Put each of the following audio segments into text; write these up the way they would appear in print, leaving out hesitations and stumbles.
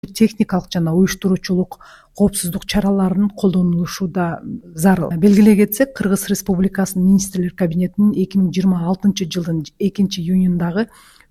техникалык жана уюштуруучулук коопсуздук чараларын колдонулушу да зарыл. Белгилей кетсек, Кыргыз Республикасынын министрлер кабинетинин 2026 жылдын 2-июнундагы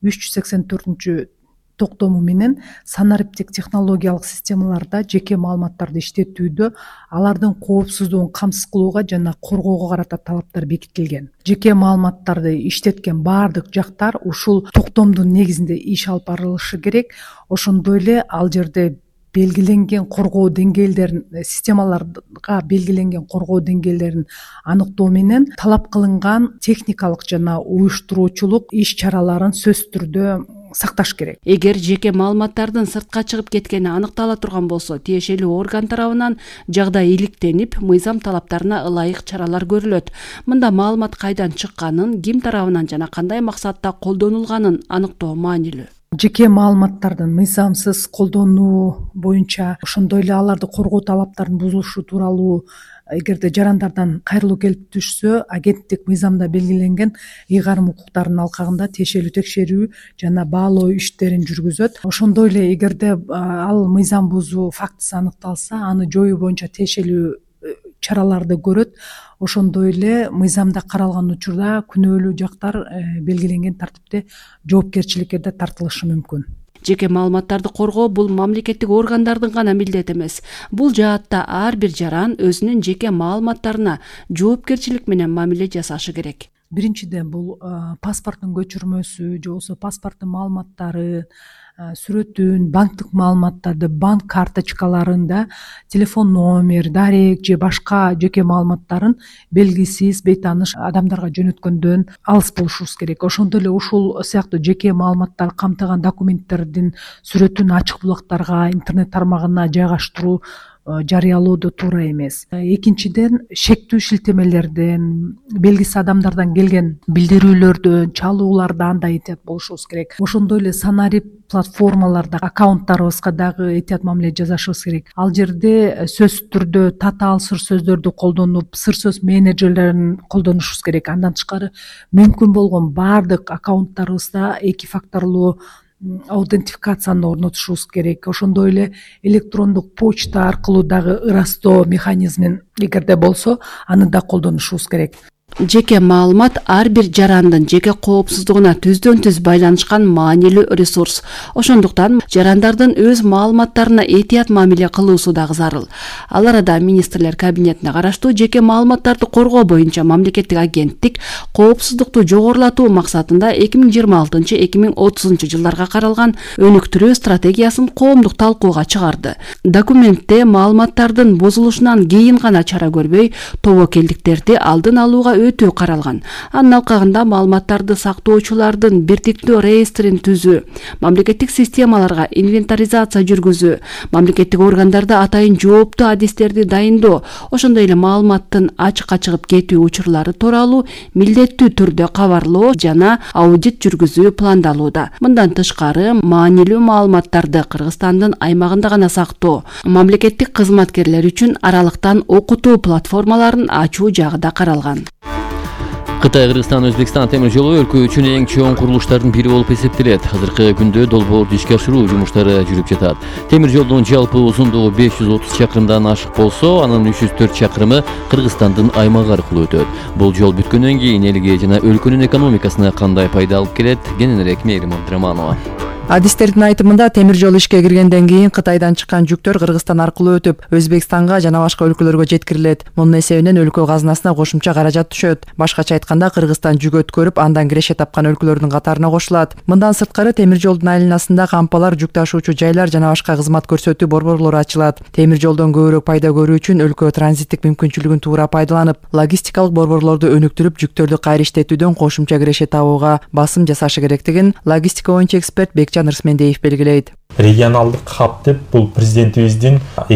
384 токтому менен санариптик технологиялык системаларда жеке маалыматтарды иштетүүдө алардын коопсуздугун камсыз кылууга жана коргоого карата талаптар бекитилген. Жеке маалыматтарды иштеткен баардык жактар ушул токтомдун негизинде иш алып барылышы керек. Ошондой эле ал жерде белгиленген коргоо деңгээлдерин, системаларга белгиленген коргоо деңгээлдерин аныктоо менен талап кылынган техникалык жана уюштуруучулук иш чараларын сөзсүз түрдө сакташ керек. Эгер жеке маалыматтардын сыртка чыгып кеткени аныктала турган болсо, тиешелүү орган тарабынан жагдай иликтенип, мыйзам талаптарына ылайык чаралар көрүлөт. Мында маалымат кайдан чыкканын, ким тарабынан жана кандай максатта колдонулганын аныктоо маанилүү. Жеке маалыматтардын мыйзамсыз колдонуу боюнча, ошондой эле аларды коргоо талаптарынын бузулушу тууралуу эгерде жарандардан кайрылуу келип түшсө, агенттик мыйзамда белгиленген ыйгарым укуктарынын алкагында тиешелүү текшерүү жана баалоо иштерин жүргүзөт. Ошондой эле эгерде ал мыйзам бузуу фактысы аныкталса, аны жоюу боюнча тиешелүү чараларды көрөт. Ошондой эле мыйзамда каралган учурда күнөөлүү жактар белгиленген тартипте жоопкерчиликке да тартылышы мүмкүн. Жеке маалыматтарды коргоо бул мамлекеттик органдардын гана милдети эмес. Бул жаатта ар бир жаран өзүнүн жеке маалыматтарына жоопкерчилик менен мамиле жасашы керек. Биринчиден бул паспорттун көчүрмөсү, же болбосо паспорттун маалыматтары, сүрөтүн, банктык маалыматтарды, банк карточкаларында телефон номер, дарек же башка жеке маалыматтарын белгисиз, бейтааныш адамдарга жөнөткөндөн алыс болушубуз керек. Ошондой эле ушул сыяктуу жеке маалыматтар камтыган документтердин сүрөтүн ачык булактарга, интернет тармагына жайгаштыруу жарыялоодо туура эмес. Экинчиден, шектүү шилтемелерден, белгисиз адамдардан келген билдирүүлөрдөн, чалуулардан да этият болушубуз керек. Ошондой эле санарип платформаларда аккаунттарыбызга дагы этият мамиле жасашыбыз керек. Ал жерде сөзсүз түрдө татаал сыр сөздөрдү колдонуп, сыр сөз менеджерлерин колдонушубуз керек. Андан тышкары мүмкүн болгон баардык аккаунттарыбызда 2 факторлуу аутентификацияны орнотушубуз керек. Ошондой эле электрондук почта аркылуу дагы ырастоо механизмин эгерде болсо, аны да колдонушубуз керек. Жеке маалымат ар бир жарандын жеке коопсуздугуна түздөн-түз байланышкан маанилүү ресурс. Ошондуктан жарандардын өз маалыматтарына этият мамиле кылуусу дагы зарыл. Ал арада министрлер кабинетине караштуу жеке маалыматтарды коргоо боюнча мамлекеттик агенттик коопсуздукту жогорулатуу максатында 2026-2030 жылдарга каралган өнүктүрүү стратегиясын коомдук талкууга чыгарды. Документте маалыматтардын бузулушунан кийин гана чара көрбөй, тобокелдиктерди алдын алууга өтүү каралган. Анын алкагында маалыматтарды сактоочулардын биртиктүү реестрин түзүү, мамлекеттик системаларга инвентаризация жүргүзүү, мамлекеттик органдарда атайын жооптуу адистерди дайындоо, ошондой эле маалыматтын ачыкка чыгып кетүү учурлары тууралуу милдеттүү түрдө кабарлоо жана аудит жүргүзүү пландалууда. Мындан тышкары маанилүү маалыматтарды Кыргызстандын аймагында гана сактоо, мамлекеттик кызматкерлер үчүн аралыктан окутуу платформаларын ачуу жагы да каралган. Кытай, Кыргызстан, Өзбекстан темир жолу өлкө үчүн эң чоң курулуштардын бири болуп эсептелет. Азыркы күндө долбоорду ишке ашыруу жумуштары жүрүп жатат. Темир жолдун жалпы узундугу 530 чакырымдан ашык болсо, анын 304 чакырымы Кыргызстандын аймагы аркылуу өтөт. Бул жол бүткөндөн кийин элге жана өлкөнүн экономикасына кандай пайда алып келет? Кененирээк Мээрим Абдыраманова. Адистердин айтымында темир жол ишке киргенден кийин Кытайдан чыккан жүктөр Кыргызстан аркылуу өтүп, Өзбекстанга жана башка өлкөлөргө жеткирилет. Мунун эсебинен өлкө казынасына кошумча каражат түшөт. Башкача айтканда, Кыргызстан жүк өткөрүп, андан киреше тапкан өлкөлөрдүн катарына кошулат. Мындан сырткары темир жолдун айланасында кампалар, жүк ташуучу жайлар жана башка кызмат көрсөтүү борборлору ачылат. Темир жолдон көбүрөөк пайда көрүү үчүн өлкө транзиттик мүмкүнчүлүгүн туура пайдаланып, логистикалык борборлорду өнүктүрүп, жүктөрдү кайра иштетүүдөн кошумча киреше табууга басым жасашы керектигин логистика боюнча эксперт Бекжан Рысмендеев белгилейт. Регионалдык хаб деп бул президентибиздин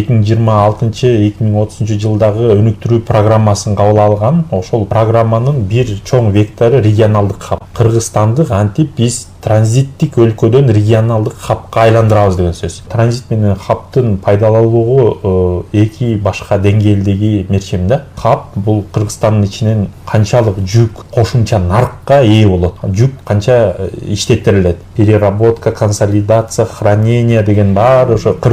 2026-2030 жылдагы өнүктүрүү программасын кабыл алган. Ошол программанын бир чоң вектору регионалдык хаб. Кыргызстандык антип биз транзиттик өлкөдөн регионалдык хабка айландырабыз деген сөз. Транзит менен хабтын пайдалуулугу эки башка деңгээлдеги мерчем да. Хаб бул Кыргызстандын ичинен канчалык жүк кошумча нарыкка ээ болот, жүк канча иштеттирилет, переработка, консолидация, хранение деген баары ошо